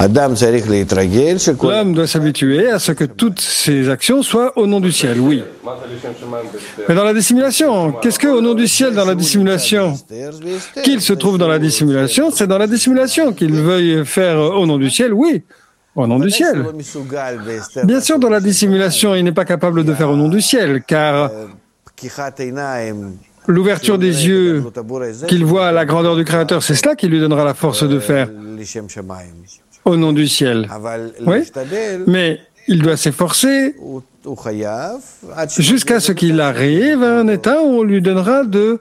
L'homme doit s'habituer à ce que toutes ses actions soient au nom du ciel, oui. Mais dans la dissimulation, qu'est-ce que au nom du ciel dans la dissimulation? Qu'il se trouve dans la dissimulation, c'est dans la dissimulation. Qu'il veuille faire au nom du ciel, oui, au nom du ciel. Bien sûr, dans la dissimulation, il n'est pas capable de faire au nom du ciel, car l'ouverture des yeux, qu'il voit à la grandeur du Créateur, c'est cela qui lui donnera la force de faire au nom du ciel. Oui, mais il doit s'efforcer jusqu'à ce qu'il arrive à un état où on lui donnera de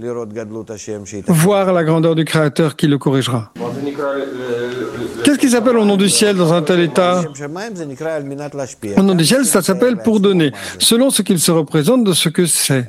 voir la grandeur du Créateur qui le corrigera. Qu'est-ce qui s'appelle au nom du ciel dans un tel état? Au nom du ciel, ça s'appelle pour donner, selon ce qu'il se représente de ce que c'est.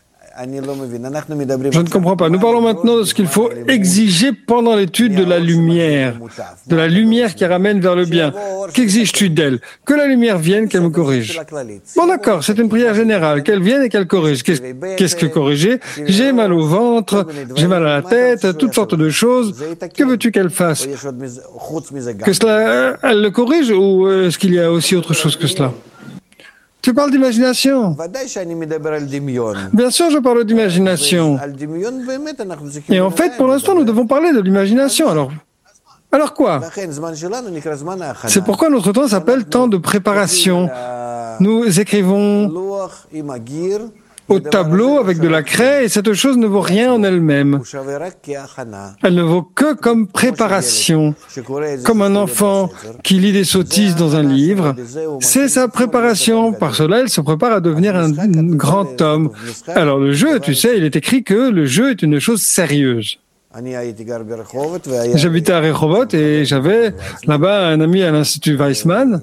Je ne comprends pas. Nous parlons maintenant de ce qu'il faut exiger pendant l'étude de la lumière qui ramène vers le bien. Qu'exiges-tu d'elle? Que la lumière vienne, qu'elle me corrige. Bon d'accord, c'est une prière générale, qu'elle vienne et qu'elle corrige. Qu'est-ce que corriger? J'ai mal au ventre, j'ai mal à la tête, toutes sortes de choses. Que veux-tu qu'elle fasse? Que cela, elle le corrige ou est-ce qu'il y a aussi autre chose que cela? Tu parles d'imagination. Bien sûr, je parle d'imagination. Et en fait, pour l'instant, nous devons parler de l'imagination. Alors quoi? C'est pourquoi notre temps s'appelle temps de préparation. Nous écrivons au tableau avec de la craie et cette chose ne vaut rien en elle-même. Elle ne vaut que comme préparation. Comme un enfant qui lit des sottises dans un livre, c'est sa préparation. Par cela, il se prépare à devenir un grand homme. Alors le jeu, tu sais, il est écrit que le jeu est une chose sérieuse. J'habitais à Rehovot et j'avais là-bas un ami à l'Institut Weizmann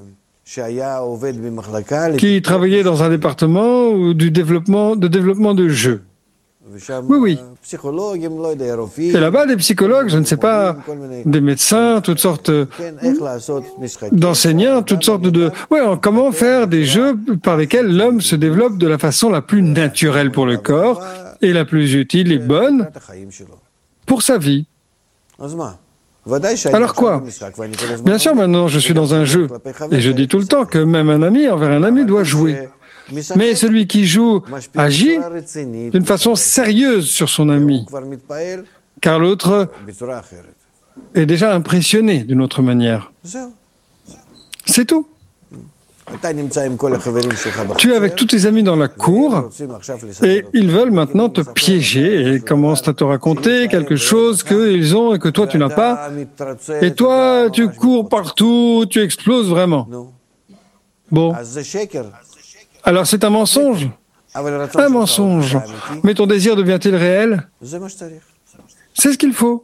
qui travaillait dans un département de développement de jeux. Oui. Et là-bas, des psychologues, je ne sais pas, des médecins, toutes sortes d'enseignants, toutes sortes de... Oui, comment faire des jeux par lesquels l'homme se développe de la façon la plus naturelle pour le corps et la plus utile et bonne pour sa vie. Alors quoi? Bien sûr, maintenant je suis dans un jeu. Et je dis tout le temps que même un ami envers un ami doit jouer. Mais celui qui joue agit d'une façon sérieuse sur son ami. Car l'autre est déjà impressionné d'une autre manière. C'est tout. Tu es avec tous tes amis dans la cour et ils veulent maintenant te piéger et commencent à te raconter quelque chose qu'ils ont et que toi tu n'as pas. Et toi, tu cours partout, tu exploses vraiment. Bon. Alors c'est un mensonge. Un mensonge. Mais ton désir devient-il réel? C'est ce qu'il faut.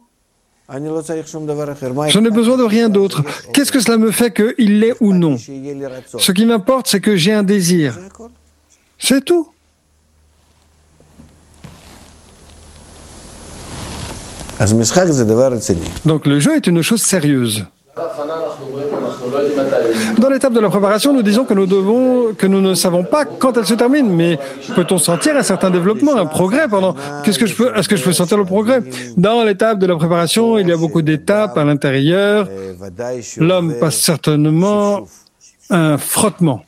Je n'ai besoin de rien d'autre. Qu'est-ce que cela me fait qu'il l'est ou non? Ce qui m'importe, c'est que j'ai un désir. C'est tout. Donc le jeu est une chose sérieuse. Dans l'étape de la préparation, nous disons que nous ne savons pas quand elle se termine, mais peut-on sentir un certain développement, un progrès pendant... Est-ce que je peux sentir le progrès? Dans l'étape de la préparation, il y a beaucoup d'étapes à l'intérieur. L'homme passe certainement un frottement.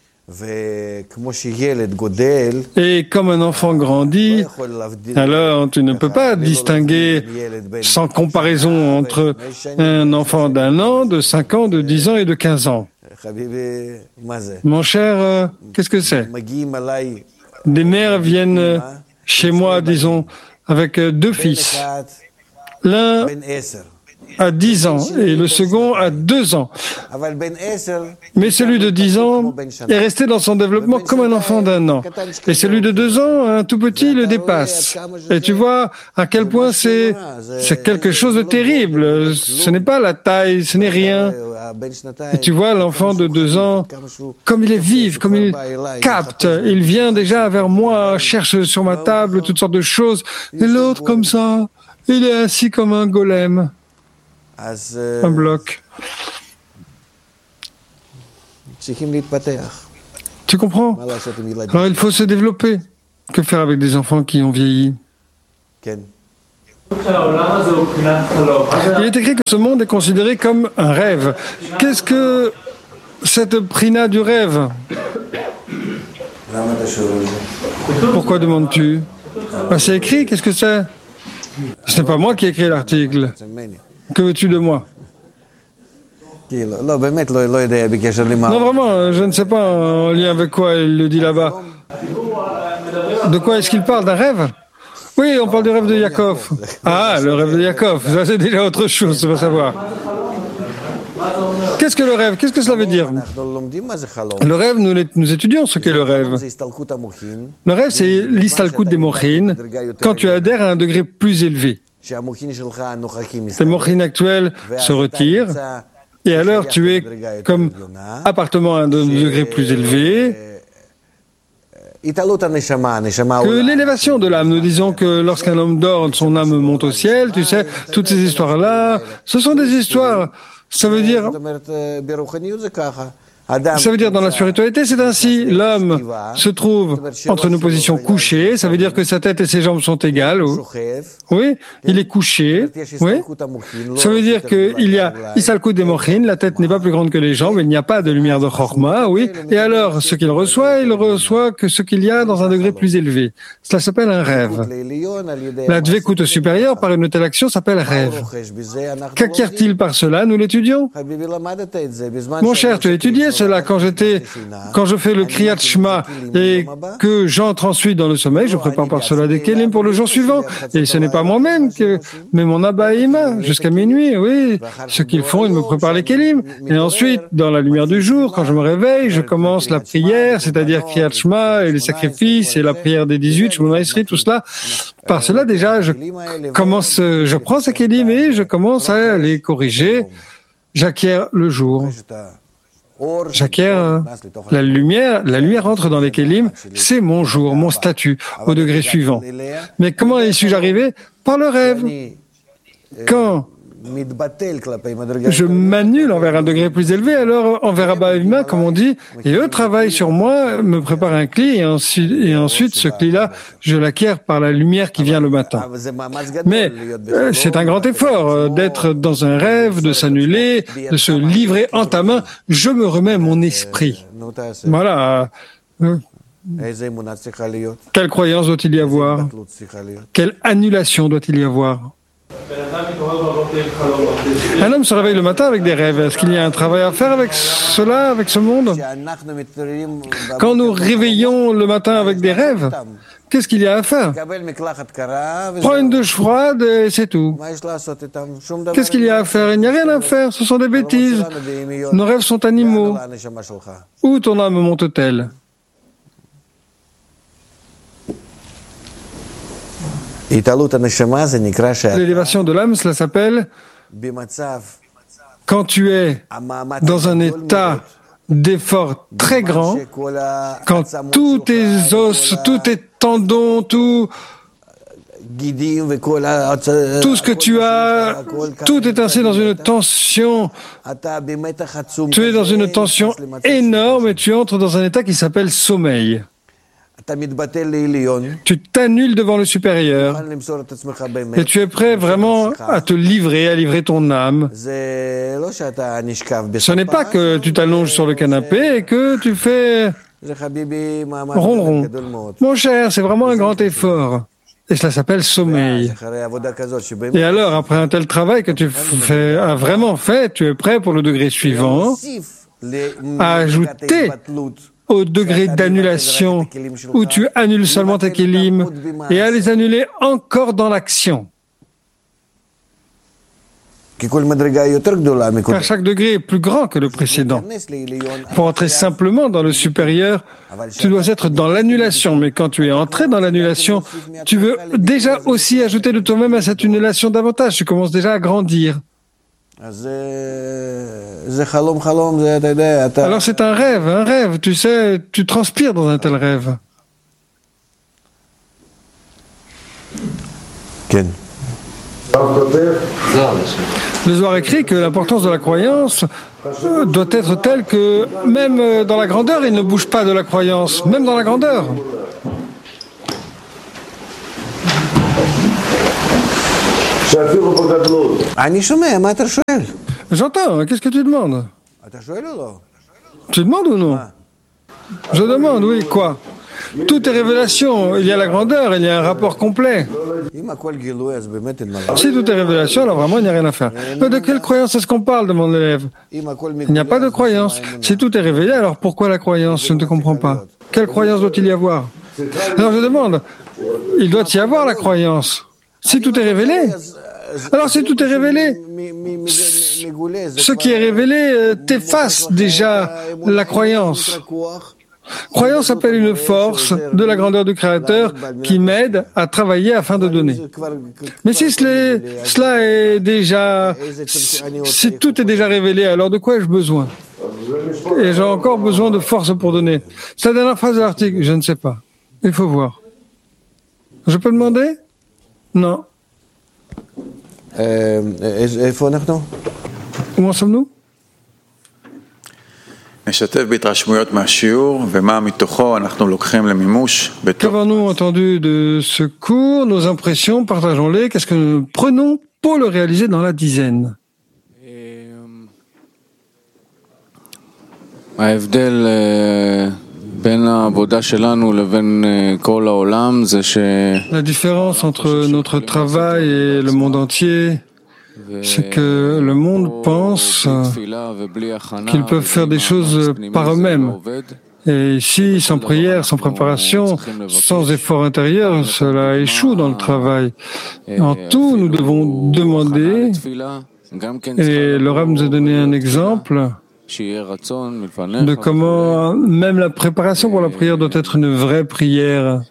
Et comme un enfant grandit, alors tu ne peux pas distinguer sans comparaison entre un enfant d'1 an, de 5 ans, de 10 ans et de 15 ans. Mon cher, qu'est-ce que c'est? Des mères viennent chez moi, disons, avec 2 fils. L'un a 10 ans et le second a 2 ans. Mais celui de 10 ans est resté dans son développement comme un enfant d'1 an. Et celui de 2 ans, un tout petit, le dépasse. Et tu vois à quel point c'est quelque chose de terrible. Ce n'est pas la taille, ce n'est rien. Et tu vois l'enfant de 2 ans, comme il est vif, comme il capte. Il vient déjà vers moi, cherche sur ma table toutes sortes de choses. Et l'autre comme ça, il est assis comme un golem. Un bloc. Tu comprends? Alors il faut se développer. Que faire avec des enfants qui ont vieilli? Il est écrit que ce monde est considéré comme un rêve. Qu'est-ce que cette prina du rêve? Pourquoi demandes-tu? C'est écrit, qu'est-ce que c'est? Ce n'est pas moi qui ai écrit l'article. Que veux-tu de moi? Non, vraiment, je ne sais pas en lien avec quoi il le dit là-bas. De quoi est-ce qu'il parle? D'un rêve? Oui, on parle du rêve de Yaakov. Ah, le rêve de Yaakov, ça c'est déjà autre chose, il faut savoir. Qu'est-ce que le rêve? Qu'est-ce que cela veut dire? Le rêve, nous étudions ce qu'est le rêve. Le rêve, c'est l'istalkut des mochin, quand tu adhères à un degré plus élevé. Tes mochin actuels se retirent, et alors tu es comme appartement à un degré plus élevé. Que l'élévation de l'âme, nous disons que lorsqu'un homme dort, son âme monte au ciel, tu sais, toutes ces histoires-là, ce sont des histoires, ça veut dire dans la spiritualité, c'est ainsi. L'homme se trouve entre nos positions couchées, ça veut dire que sa tête et ses jambes sont égales. Oui, il est couché. Oui. Ça veut dire qu'il y a Isalkut des Mochin, la tête n'est pas plus grande que les jambes, il n'y a pas de lumière de Chorma, oui. Et alors, ce qu'il reçoit, il reçoit que ce qu'il y a dans un degré plus élevé. Cela s'appelle un rêve. La dvekut supérieure par une telle action s'appelle rêve. Qu'acquiert-il par cela? Nous l'étudions. Mon cher, tu as étudié cela quand je fais le Kriyat Shema et que j'entre ensuite dans le sommeil, je prépare par cela des kelim pour le jour suivant. Et ce n'est pas moi-même mais mon Abba et Ima, jusqu'à minuit, oui. Ce qu'ils font, ils me préparent les kelim. Et ensuite, dans la lumière du jour, quand je me réveille, je commence la prière, c'est-à-dire Kriyat Shema et les sacrifices et la prière des 18, Shemona Esrei, tout cela. Par cela, déjà, je prends ces kelim et je commence à les corriger. J'acquiers le jour. J'acquiers la lumière entre dans les kelim, c'est mon jour, mon statut, au degré suivant. Mais comment y suis-je arrivé? Par le rêve. Quand je m'annule envers un degré plus élevé, alors envers Abba et Ima, comme on dit, et eux travaillent sur moi, me préparent un cli, et ensuite ce cli-là, je l'acquiers par la lumière qui vient le matin. Mais c'est un grand effort d'être dans un rêve, de s'annuler, de se livrer en ta main. Je me remets mon esprit. Voilà. Quelle croyance doit-il y avoir? Quelle annulation doit-il y avoir? Un homme se réveille le matin avec des rêves. Est-ce qu'il y a un travail à faire avec cela, avec ce monde? Quand nous réveillons le matin avec des rêves, qu'est-ce qu'il y a à faire? Prends une douche froide et c'est tout. Qu'est-ce qu'il y a à faire? Il n'y a rien à faire, ce sont des bêtises. Nos rêves sont animaux. Où ton âme monte-t-elle? L'élévation de l'âme, cela s'appelle quand tu es dans un état d'effort très grand, quand tous tes os, tous tes tendons, tout ce que tu as, tout est ainsi dans une tension. Tu es dans une tension énorme et tu entres dans un état qui s'appelle sommeil. Tu t'annules devant le supérieur et tu es prêt vraiment à te livrer, à livrer ton âme. Ce n'est pas que tu t'allonges sur le canapé et que tu fais ronron. Mon cher, c'est vraiment un grand effort. Et cela s'appelle sommeil. Et alors, après un tel travail que tu as vraiment fait, tu es prêt pour le degré suivant à ajouter au degré d'annulation où tu annules seulement tes kelim et à les annuler encore dans l'action. Car chaque degré est plus grand que le précédent. Pour entrer simplement dans le supérieur, tu dois être dans l'annulation. Mais quand tu es entré dans l'annulation, tu veux déjà aussi ajouter de toi-même à cette annulation davantage. Tu commences déjà à grandir. Alors c'est un rêve, tu sais, tu transpires dans un tel rêve. Le Zohar écrit que l'importance de la croyance doit être telle que même dans la grandeur, il ne bouge pas de la croyance, même dans la grandeur. J'entends, qu'est-ce que tu demandes? Tu demandes ou non? Je demande, oui, quoi? Tout est révélation, il y a la grandeur, il y a un rapport complet. Si tout est révélation, alors vraiment il n'y a rien à faire. Mais de quelle croyance est-ce qu'on parle, demande l'élève? Il n'y a pas de croyance. Si tout est révélé, alors pourquoi la croyance? Je ne te comprends pas. Quelle croyance doit-il y avoir? Alors je demande, il doit y avoir la croyance. Si tout est révélé, alors si tout est révélé, ce qui est révélé t'efface déjà la croyance. Croyance s'appelle une force de la grandeur du Créateur qui m'aide à travailler afin de donner. Mais si cela est déjà, si tout est déjà révélé, alors de quoi ai-je besoin? Et j'ai encore besoin de force pour donner. C'est la dernière phrase de l'article, je ne sais pas. Il faut voir. Je peux demander? Non. Où en sommes-nous? Qu'avons-nous entendu de ce cours? Nos impressions, partageons-les. Qu'est-ce que nous prenons pour le réaliser dans la dizaine? La différence entre notre travail et le monde entier, c'est que le monde pense qu'ils peuvent faire des choses par eux-mêmes. Et ici, sans prière, sans préparation, sans effort intérieur, cela échoue dans le travail. En tout, nous devons demander, et le Rav nous a donné un exemple de comment même la préparation pour la prière doit être une vraie prière,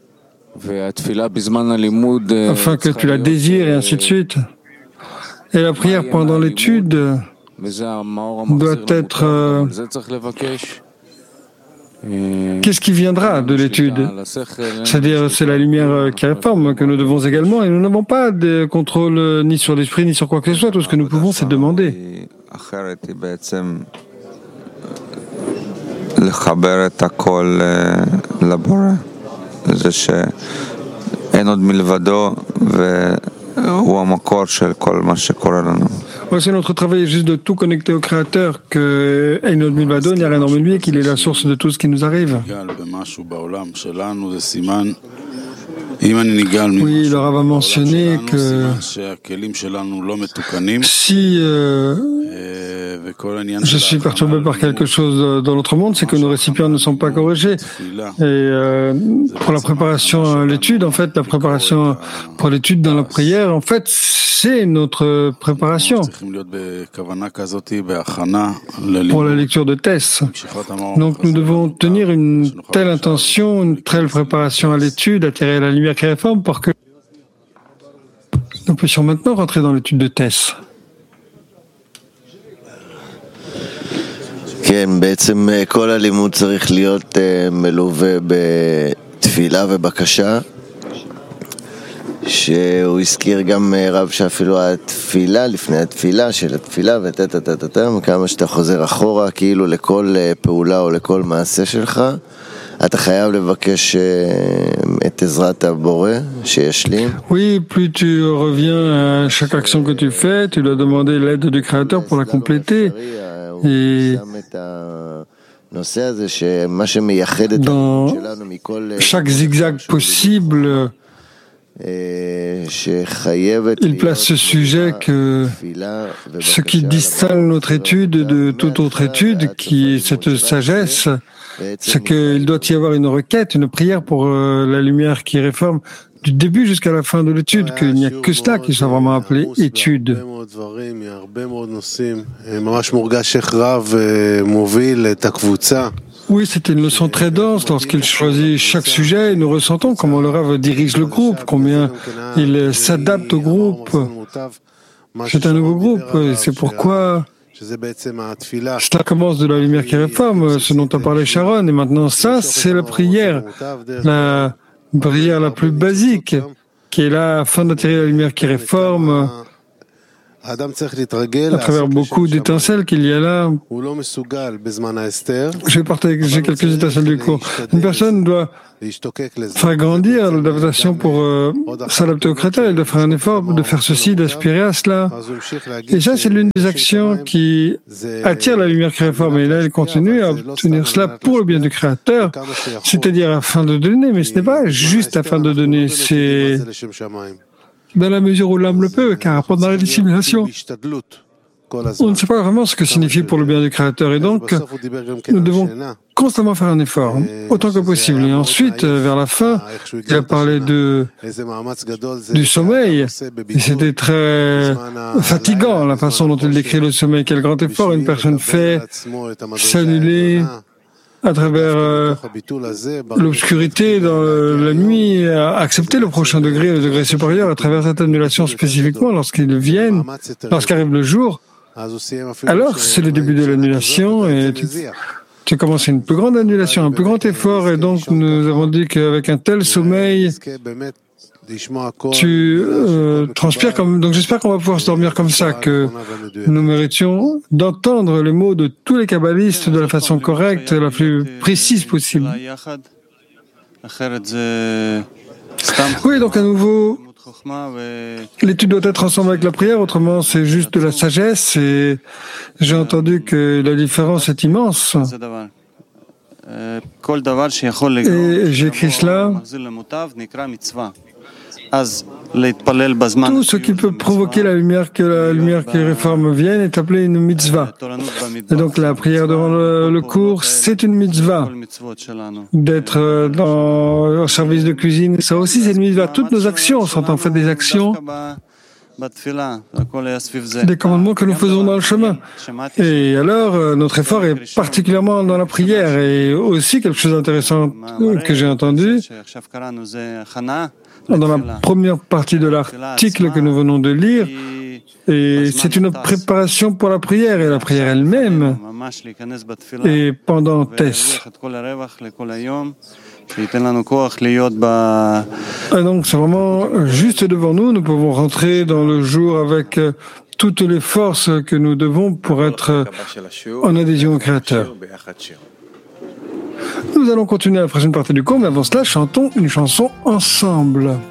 afin que tu la désires et ainsi de suite. Et la prière pendant l'étude doit être... qu'est-ce qui viendra de l'étude? C'est-à-dire, c'est la lumière qui réforme que nous devons également, et nous n'avons pas de contrôle ni sur l'esprit, ni sur quoi que ce soit. Tout ce que nous pouvons, c'est demander. C'est notre travail juste de tout connecter au Créateur, que Einod Milvado, il n'y a rien en lui et qu'il est la source de tout ce qui nous arrive. Oui, il leur a mentionné que si je suis perturbé par quelque chose dans notre monde, c'est que nos récipients ne sont pas corrigés. Et pour la préparation à l'étude, en fait, la préparation pour l'étude dans la prière, en fait, c'est notre préparation pour la lecture de Tess. Donc nous devons tenir une telle intention, une telle préparation à l'étude, attirer la lumière qui réforme pour que nous puissions maintenant rentrer dans l'étude de Tess. כן, בעצם כל הלימוד צריך להיות מלווה בתפילה ובקשה, שהוא הזכיר גם רב שאפילו התפילה, לפני התפילה של התפילה כמה שאתה חוזר אחורה כאילו לכל פעולה או לכל מעשה שלך, אתה חייב לבקש את עזרת הבורא שישלים. Oui, plus tu reviens à chaque action que tu fais, tu dois demander l'aide du Créateur pour la compléter. Et dans chaque zigzag possible, il place ce sujet que ce qui distingue notre étude de toute autre étude, qui est cette sagesse, c'est qu'il doit y avoir une requête, une prière pour la lumière qui réforme du début jusqu'à la fin de l'étude, qu'il n'y a que cela qui soit vraiment appelé étude. Oui, c'était une leçon très dense lorsqu'il choisit chaque sujet et nous ressentons comment le Rav dirige le groupe, combien il s'adapte au groupe. C'est un nouveau groupe et c'est pourquoi cela commence de la lumière qui réforme, ce dont a parlé Sharon, et maintenant ça, c'est la prière la plus basique, qui est là afin d'attirer la lumière qui réforme à travers beaucoup d'étincelles qu'il y a là. Je vais partager quelques étincelles du cours. Une personne doit faire grandir l'adaptation pour s'adapter au Créateur. Elle doit faire un effort de faire ceci, d'aspirer à cela. Et ça, c'est l'une des actions qui attire la lumière qui réforme. Et là, elle continue à obtenir cela pour le bien du Créateur, c'est-à-dire afin de donner. Mais ce n'est pas juste afin de donner, c'est dans la mesure où l'âme le peut, car pendant la dissimulation, on ne sait pas vraiment ce que signifie pour le bien du Créateur. Et donc, nous devons constamment faire un effort, autant que possible. Et ensuite, vers la fin, il a parlé du sommeil. Et c'était très fatigant, la façon dont il décrit le sommeil. Quel grand effort une personne fait s'annuler à travers l'obscurité dans la nuit, à accepter le prochain degré, le degré supérieur, à travers cette annulation spécifiquement, lorsqu'arrive le jour. Alors, c'est le début de l'annulation et tu commences une plus grande annulation, un plus grand effort. Et donc, nous avons dit qu'avec un tel sommeil, tu transpires comme... Donc, j'espère qu'on va pouvoir se dormir comme ça, que nous méritions d'entendre les mots de tous les kabbalistes de la façon correcte, la plus précise possible. Oui, donc à nouveau, l'étude doit être ensemble avec la prière, autrement c'est juste de la sagesse, et j'ai entendu que la différence est immense. Et j'ai écrit cela. Tout ce qui peut provoquer la lumière, que la lumière qui réforme vienne, est appelé une mitzvah. Et donc la prière devant le cours, c'est une mitzvah. D'être au service de cuisine, ça aussi c'est une mitzvah. Toutes nos actions sont en fait des actions, des commandements que nous faisons dans le chemin. Et alors, notre effort est particulièrement dans la prière. Et aussi quelque chose d'intéressant que j'ai entendu, dans la première partie de l'article que nous venons de lire, et c'est une préparation pour la prière, et la prière elle-même, et pendant Tess. Et donc c'est vraiment juste devant nous, nous pouvons rentrer dans le jour avec toutes les forces que nous devons pour être en adhésion au Créateur. Nous allons continuer la prochaine partie du cours, mais avant cela, chantons une chanson ensemble.